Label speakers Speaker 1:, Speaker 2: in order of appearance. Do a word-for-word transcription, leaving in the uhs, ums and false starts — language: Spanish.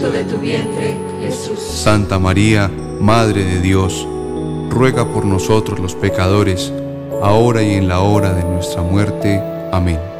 Speaker 1: fruto de tu vientre, Jesús.
Speaker 2: Santa María, Madre de Dios, ruega por nosotros los pecadores, ahora y en la hora de nuestra muerte. Amén.